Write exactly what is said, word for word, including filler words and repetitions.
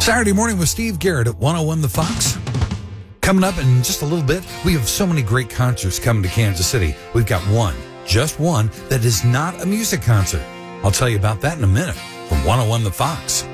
Saturday morning with Steve Garrett at one oh one The Fox. Coming up in just a little bit, we have so many great concerts coming to Kansas City. We've got one, just one, that is not a music concert. I'll tell you about that in a minute from one oh one The Fox.